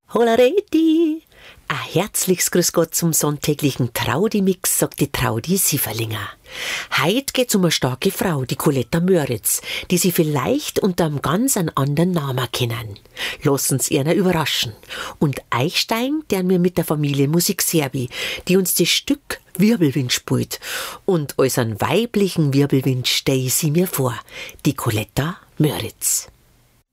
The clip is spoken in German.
Holareti! Ein herzliches Grüß Gott zum sonntäglichen Traudi-Mix, sagt die Traudi Sieverlinger. Heute geht's um eine starke Frau, die Coletta Mörritz, die Sie vielleicht unter einem ganz anderen Namen kennen. Lassen's ihnen überraschen. Und einsteigen deren wir mit der Familie Musik Serbi, die uns das Stück Wirbelwind spielt. Und als einen weiblichen Wirbelwind stelle ich sie mir vor, die Coletta Mörritz.